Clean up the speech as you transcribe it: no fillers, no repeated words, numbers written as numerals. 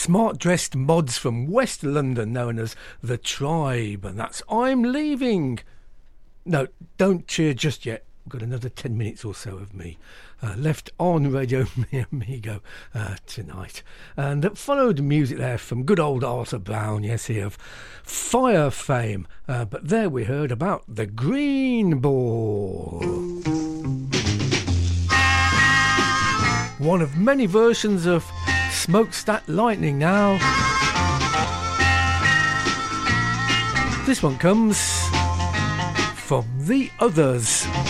smart-dressed mods from West London known as The Tribe, and that's I'm Leaving. No, don't cheer just yet. We've got another 10 minutes or so of me left on Radio Amigo tonight. And that followed music there from good old Arthur Brown, yes, he of Fire fame. But there we heard about the Green Ball. One of many versions of Smokestack Lightning now. This one comes from The Others.